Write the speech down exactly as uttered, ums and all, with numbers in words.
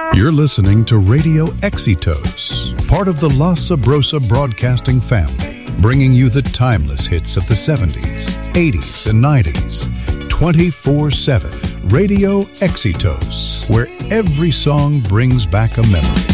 You're listening to Radio Exitos, part of the La Sabrosa Broadcasting family, bringing you the timeless hits of the seventies, eighties, and nineties. twenty-four seven Radio Exitos, where every song brings back a memory.